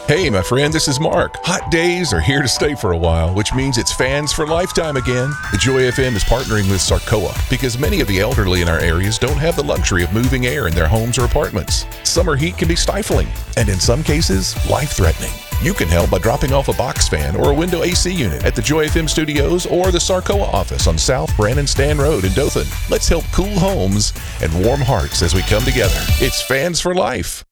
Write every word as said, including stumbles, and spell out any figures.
Hey, my friend, this is Mark. Hot days are here to stay for a while, which means it's fans for lifetime again. The Joy F M is partnering with Sarcoa because many of the elderly in our areas don't have the luxury of moving air in their homes or apartments. Summer heat can be stifling and in some cases, life-threatening. You can help by dropping off a box fan or a window A C unit at the Joy F M studios or the Sarcoa office on South Brandon Stan Road in Dothan. Let's help cool homes and warm hearts as we come together. It's Fans for Life.